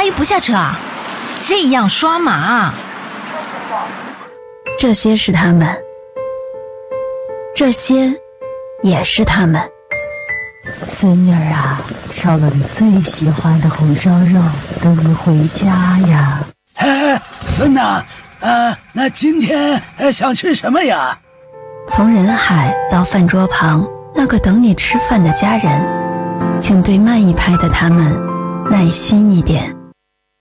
阿姨不下车啊？这样刷马。 这些是他们，这些也是他们。 孙女儿啊，烧了你最喜欢的红烧肉，等你回家呀。 孙呐，那今天想吃什么呀？ 从人海到饭桌旁，那个等你吃饭的家人，请对慢一拍的他们耐心一点。